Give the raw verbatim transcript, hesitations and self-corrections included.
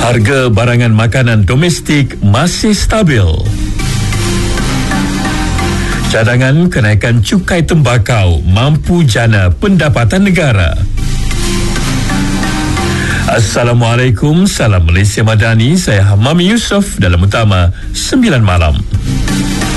Harga barangan makanan domestik masih stabil. Cadangan kenaikan cukai tembakau mampu jana pendapatan negara. Assalamualaikum, salam Malaysia Madani. Saya Hamami Yusof dalam Utama sembilan Malam.